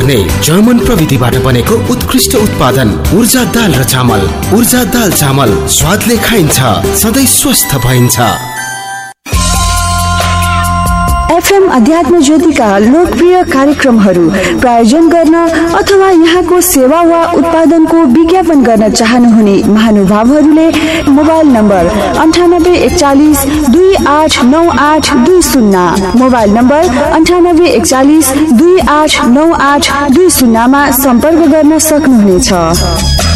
हुने जर्मन प्रविधिबाट बनेको उत्कृष्ट उत्पादन ऊर्जा दाल र चामल। ऊर्जा दाल चामल स्वादले खाइन्छ, सधैँ स्वस्थ भइन्छ। एफएम अध्यात्म ज्योतिका लोकप्रिय कार्यक्रमहरू प्रायोजन गर्न अथवा यहाँको सेवा वा उत्पादनको विज्ञापन गर्न चाहनुहुने महानुभावहरूले मोबाइल नम्बर 9841289820, मोबाइल नम्बर 9841289820 मा सम्पर्क गर्न सक्नुहुनेछ।